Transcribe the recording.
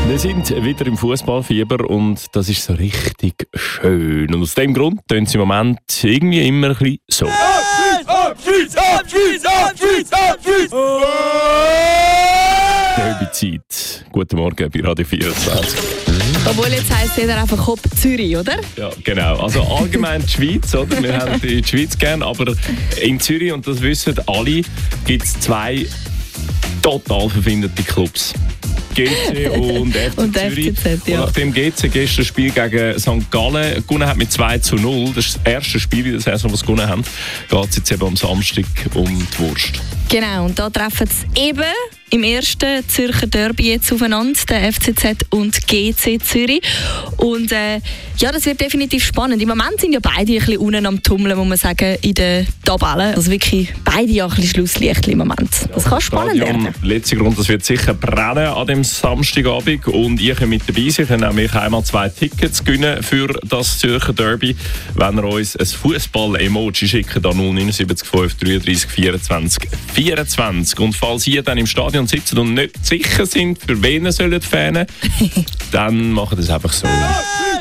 Wir sind wieder im Fußballfieber und das ist so richtig schön. Und aus dem Grund tun sie im Moment irgendwie immer ein bisschen so. Derby-Zeit. Guten Morgen bei Radio 24. Obwohl jetzt heisst jeder einfach Hop Zürich, oder? Ja, genau. Also allgemein die Schweiz, oder? Wir haben die Schweiz gern, aber in Zürich, und das wissen alle, gibt es zwei total verfindete Clubs. GC und FC Und Zürich. FCZ, ja. Und nachdem GC gestern das Spiel gegen St. Gallen gewonnen hat mit 2:0, das ist das erste Spiel in der Saison, das sie gewonnen haben, geht es jetzt eben am Samstag um die Wurst. Genau, und da treffen sie eben im ersten Zürcher Derby jetzt aufeinander, der FCZ und GC Zürich. Und ja, das wird definitiv spannend. Im Moment sind ja beide ein bisschen unten am Tummeln, muss man sagen, in der Tabelle. Also wirklich beide ja ein bisschen Schlusslicht im Moment. Das kann spannend werden. Letzter Grund, das wird sicher brennen an dem Samstagabend. Und ihr könnt mit dabei sein, könnt nämlich einmal 2 Tickets gewinnen für das Zürcher Derby, wenn ihr uns ein Fußball-Emoji schickt an 079 533 24 24. Und falls ihr dann im Stadion sitzen und nicht sicher sind, für wen ihr fanen sollt, dann macht es einfach so.